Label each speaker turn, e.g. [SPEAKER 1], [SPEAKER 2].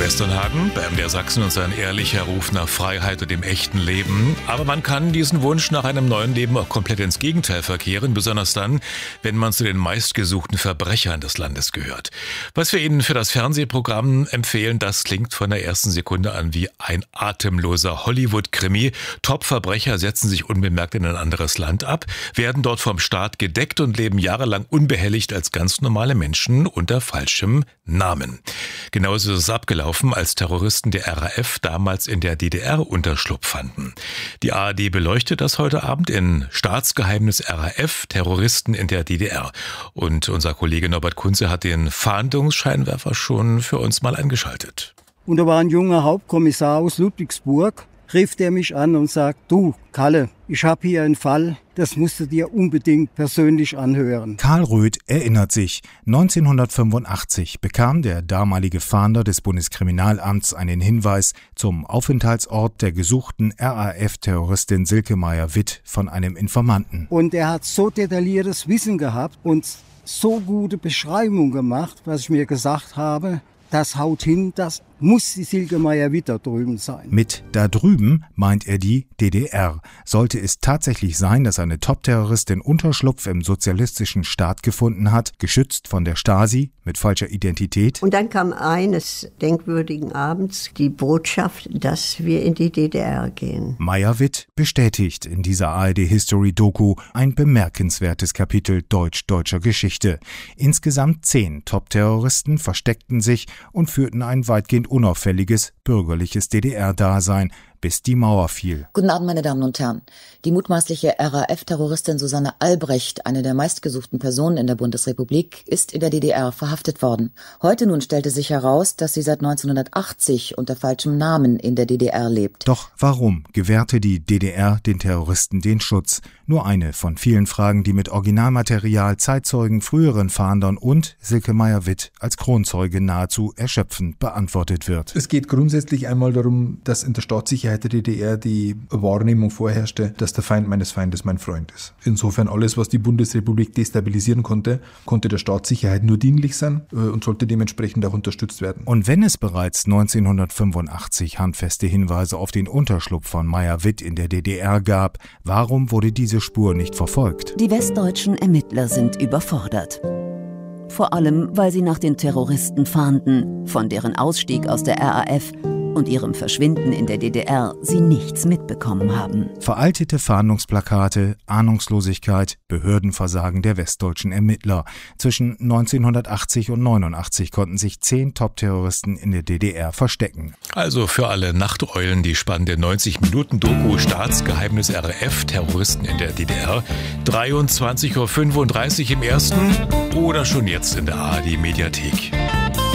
[SPEAKER 1] Westernhagen, bei MDR Sachsen, und sein ehrlicher Ruf nach Freiheit und dem echten Leben. Aber man kann diesen Wunsch nach einem neuen Leben auch komplett ins Gegenteil verkehren, besonders dann, wenn man zu den meistgesuchten Verbrechern des Landes gehört. Was wir Ihnen für das Fernsehprogramm empfehlen, das klingt von der ersten Sekunde an wie ein atemloser Hollywood-Krimi. Top-Verbrecher setzen sich unbemerkt in ein anderes Land ab, werden dort vom Staat gedeckt und leben jahrelang unbehelligt als ganz normale Menschen unter falschem Namen. Genauso ist es abgelaufen, als Terroristen der RAF damals in der DDR Unterschlupf fanden. Die ARD beleuchtet das heute Abend in Staatsgeheimnis RAF, Terroristen in der DDR. Und unser Kollege Norbert Kunze hat den Fahndungsscheinwerfer schon für uns mal eingeschaltet.
[SPEAKER 2] Und da war ein junger Hauptkommissar aus Ludwigsburg, rief der mich an und sagt: Du, Kalle, ich habe hier einen Fall, das musst du dir unbedingt persönlich anhören.
[SPEAKER 3] Karl Röth erinnert sich, 1985 bekam der damalige Fahnder des Bundeskriminalamts einen Hinweis zum Aufenthaltsort der gesuchten RAF-Terroristin Silke Meyer-Witt von einem Informanten.
[SPEAKER 2] Und er hat so detailliertes Wissen gehabt und so gute Beschreibungen gemacht, was ich mir gesagt habe, das haut hin, das muss die Silke Meyer-Witt da drüben sein.
[SPEAKER 3] Mit da drüben meint er die DDR. Sollte es tatsächlich sein, dass eine Top-Terroristin Unterschlupf im sozialistischen Staat gefunden hat, geschützt von der Stasi mit falscher Identität?
[SPEAKER 4] Und dann kam eines denkwürdigen Abends die Botschaft, dass wir in die DDR gehen.
[SPEAKER 3] Meyer-Witt bestätigt in dieser ARD-History-Doku ein bemerkenswertes Kapitel deutsch-deutscher Geschichte. Insgesamt 10 Top-Terroristen versteckten sich und führten ein weitgehend unauffälliges bürgerliches DDR-Dasein, bis die Mauer fiel.
[SPEAKER 5] Guten Abend, meine Damen und Herren. Die mutmaßliche RAF-Terroristin Susanne Albrecht, eine der meistgesuchten Personen in der Bundesrepublik, ist in der DDR verhaftet worden. Heute nun stellte sich heraus, dass sie seit 1980 unter falschem Namen in der DDR lebt.
[SPEAKER 3] Doch warum gewährte die DDR den Terroristen den Schutz? Nur eine von vielen Fragen, die mit Originalmaterial, Zeitzeugen, früheren Fahndern und Silke Meyer-Witt als Kronzeuge nahezu erschöpfend beantwortet wird.
[SPEAKER 6] Es geht grundsätzlich einmal darum, dass in der Staatssicherheit der DDR die Wahrnehmung vorherrschte, dass der Feind meines Feindes mein Freund ist. Insofern alles, was die Bundesrepublik destabilisieren konnte, konnte der Staatssicherheit nur dienlich sein und sollte dementsprechend auch unterstützt werden.
[SPEAKER 3] Und wenn es bereits 1985 handfeste Hinweise auf den Unterschlupf von Meyer-Witt in der DDR gab, warum wurde diese Spur nicht verfolgt?
[SPEAKER 7] Die westdeutschen Ermittler sind überfordert. Vor allem, weil sie nach den Terroristen fahnden, von deren Ausstieg aus der RAF und ihrem Verschwinden in der DDR sie nichts mitbekommen haben.
[SPEAKER 3] Veraltete Fahndungsplakate, Ahnungslosigkeit, Behördenversagen der westdeutschen Ermittler. Zwischen 1980 und 89 konnten sich 10 Top-Terroristen in der DDR verstecken.
[SPEAKER 1] Also für alle Nachteulen die spannende 90-Minuten-Doku Staatsgeheimnis RAF, Terroristen in der DDR. 23:35 Uhr im ersten oder schon jetzt in der ARD-Mediathek.